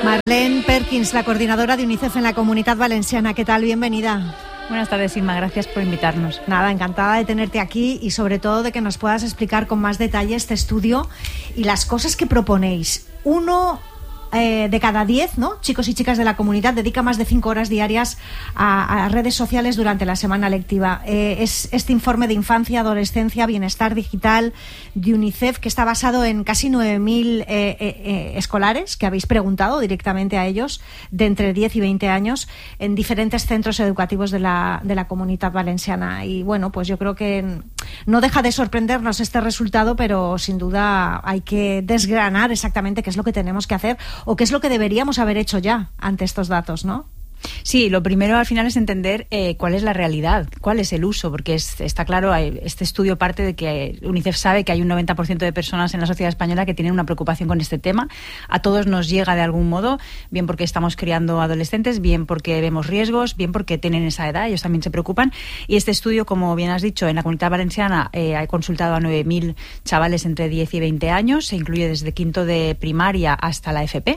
Marlene Perkins, la coordinadora de UNICEF en la Comunitat Valenciana. ¿Qué tal? Bienvenida. Buenas tardes, Inma. Gracias por invitarnos. Nada, encantada de tenerte aquí y sobre todo de que nos puedas explicar con más detalle este estudio y las cosas que proponéis. Uno de cada 10, ¿no?, chicos y chicas de la comunidad dedica más de 5 horas diarias a redes sociales durante la semana lectiva. Es este informe de infancia, adolescencia, bienestar digital de UNICEF, que está basado en casi 9.000 escolares que habéis preguntado directamente a ellos de entre 10 y 20 años en diferentes centros educativos de la Comunitat Valenciana. Y bueno, pues yo creo que no deja de sorprendernos este resultado, pero sin duda hay que desgranar exactamente qué es lo que tenemos que hacer o qué es lo que deberíamos haber hecho ya ante estos datos, ¿no? Sí, lo primero al final es entender cuál es la realidad, cuál es el uso, porque está claro, este estudio parte de que UNICEF sabe que hay un 90% de personas en la sociedad española que tienen una preocupación con este tema. A todos nos llega de algún modo, bien porque estamos criando adolescentes, bien porque vemos riesgos, bien porque tienen esa edad, ellos también se preocupan. Y este estudio, como bien has dicho, en la Comunidad Valenciana ha consultado a 9.000 chavales entre 10 y 20 años, se incluye desde quinto de primaria hasta la FP.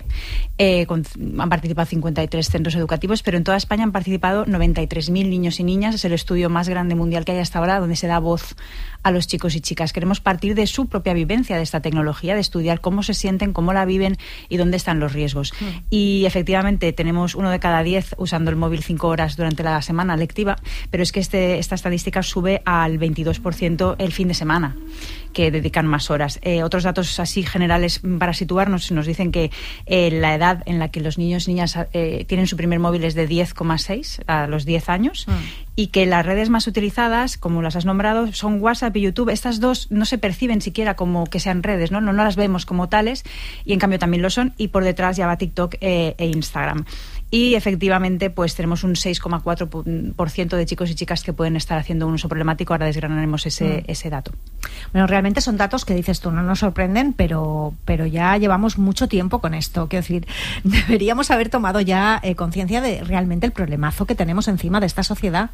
Han participado 53 centros educativos, pero en toda España han participado 93.000 niños y niñas. Es el estudio más grande mundial que hay hasta ahora, donde se da voz a los chicos y chicas. Queremos partir de su propia vivencia de esta tecnología, de estudiar cómo se sienten, cómo la viven y dónde están los riesgos. Y efectivamente tenemos 1 de cada 10 usando el móvil 5 horas durante la semana lectiva, pero es que esta estadística sube al 22% el fin de semana, que dedican más horas. Otros datos así generales para situarnos nos dicen que la edad en la que los niños y niñas tienen su primer móvil es de 10,6 a los 10 años y que las redes más utilizadas, como las has nombrado, son WhatsApp y YouTube. Estas dos no se perciben siquiera como que sean redes, no las vemos como tales, y en cambio también lo son, y por detrás ya va TikTok e Instagram. Y efectivamente pues tenemos un 6,4% de chicos y chicas que pueden estar haciendo un uso problemático. Ahora desgranaremos ese dato. Bueno, realmente son datos que dices tú, no nos sorprenden, pero ya llevamos mucho tiempo con esto. Quiero decir, deberíamos haber tomado ya conciencia de realmente el problemazo que tenemos encima de esta sociedad.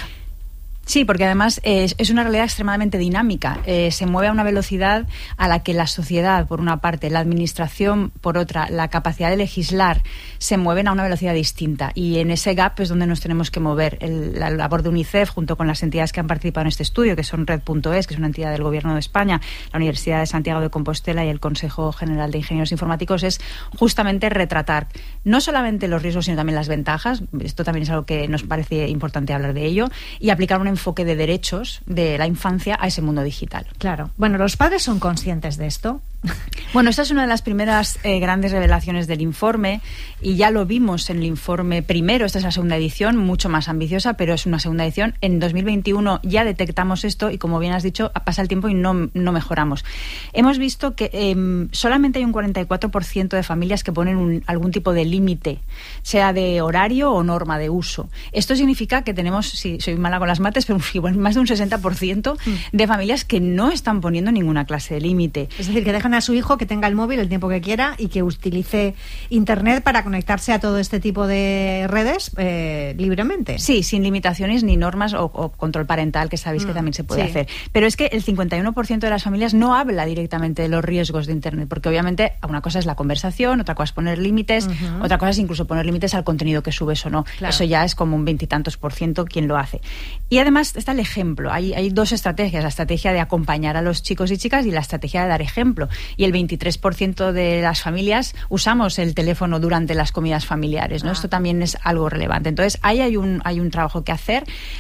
Sí, porque además es una realidad extremadamente dinámica. Se mueve a una velocidad a la que la sociedad, por una parte, la administración, por otra, la capacidad de legislar, se mueven a una velocidad distinta. Y en ese gap es donde nos tenemos que mover. La labor de UNICEF, junto con las entidades que han participado en este estudio, que son Red.es, que es una entidad del Gobierno de España, la Universidad de Santiago de Compostela y el Consejo General de Ingenieros Informáticos, es justamente retratar no solamente los riesgos, sino también las ventajas. Esto también es algo que nos parece importante hablar de ello, y aplicar un enfoque de derechos de la infancia a ese mundo digital. Claro. Bueno, ¿los padres son conscientes de esto? Bueno, esta es una de las primeras grandes revelaciones del informe, y ya lo vimos en el informe primero. Esta es la segunda edición, mucho más ambiciosa, pero es una segunda edición. En 2021 ya detectamos esto y, como bien has dicho, pasa el tiempo y no mejoramos. Hemos visto que solamente hay un 44% de familias que ponen algún tipo de límite, sea de horario o norma de uso. Esto significa que tenemos, si soy mala con las mates, pero igual más de un 60% de familias que no están poniendo ninguna clase de límite. Es decir, que dejan a su hijo que tenga el móvil el tiempo que quiera y que utilice internet para conectarse a todo este tipo de redes libremente. Sí, sin limitaciones ni normas o control parental, que sabéis que también se puede hacer. Pero es que el 51% de las familias no habla directamente de los riesgos de internet, porque obviamente una cosa es la conversación, otra cosa es poner límites, otra cosa es incluso poner límites al contenido que subes o no. Claro. Eso ya es como un 20 y tantos % quien lo hace. Y además está el ejemplo. Hay dos estrategias: la estrategia de acompañar a los chicos y chicas y la estrategia de dar ejemplo. Y el 23% de las familias usamos el teléfono durante las comidas familiares, ¿no? Esto también es algo relevante. Entonces, ahí hay un trabajo que hacer.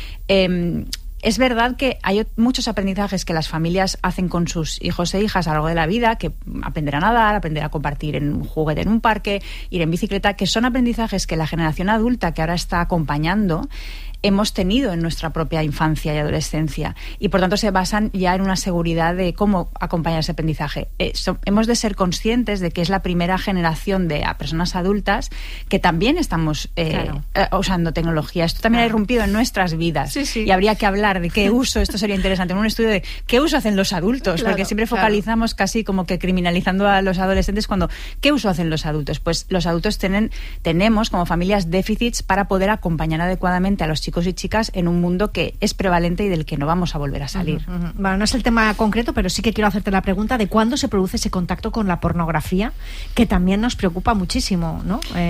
Es verdad que hay muchos aprendizajes que las familias hacen con sus hijos e hijas a lo largo de la vida, que aprender a nadar, aprender a compartir en un juguete en un parque, ir en bicicleta, que son aprendizajes que la generación adulta que ahora está acompañando hemos tenido en nuestra propia infancia y adolescencia, y por tanto se basan ya en una seguridad de cómo acompañar ese aprendizaje. Hemos de ser conscientes de que es la primera generación de personas adultas que también estamos usando tecnología. Esto también ha irrumpido en nuestras vidas, y habría que hablar de qué uso. Esto sería interesante, en un estudio de qué uso hacen los adultos, porque siempre focalizamos casi como que criminalizando a los adolescentes, cuando ¿qué uso hacen los adultos? Pues los adultos tenemos como familias déficits para poder acompañar adecuadamente a los chicos chicos y chicas en un mundo que es prevalente y del que no vamos a volver a salir. Bueno, no es el tema concreto, pero sí que quiero hacerte la pregunta de cuándo se produce ese contacto con la pornografía, que también nos preocupa muchísimo, ¿no?